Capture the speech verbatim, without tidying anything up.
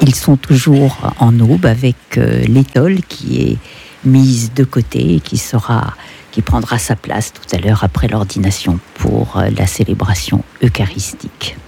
Ils sont toujours en aube avec euh, l'étole qui est mise de côté et qui sera, qui prendra sa place tout à l'heure après l'ordination pour euh, la célébration eucharistique.